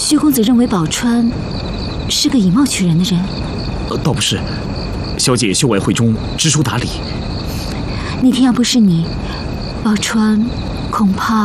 薛公子认为宝钏是个以貌取人的人？ 倒不是，小姐秀外慧中，知书达理。 那天要不是你，宝钏恐怕